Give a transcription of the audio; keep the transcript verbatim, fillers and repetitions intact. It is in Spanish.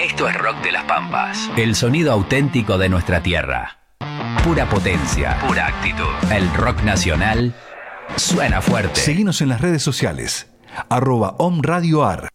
Esto es Rock de las Pampas. El sonido auténtico de nuestra tierra. Pura potencia. Pura actitud. El rock nacional suena fuerte. Seguinos en las redes sociales. Arroba Om Radio Ar.